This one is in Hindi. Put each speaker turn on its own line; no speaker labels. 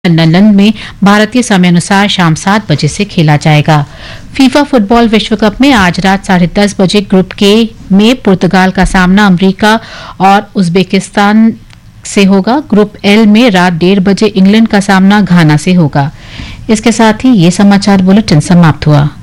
लंदन में भारतीय समय अनुसार शाम 7 बजे से खेला जाएगा। फीफा फुटबॉल विश्व कप में आज रात 10:30 बजे ग्रुप के में पुर्तगाल का सामना अमेरिका और उज्बेकिस्तान से होगा। ग्रुप एल में रात 1:30 बजे इंग्लैंड का सामना घाना से होगा। इसके साथ ही ये समाचार बुलेटिन समाप्त हुआ।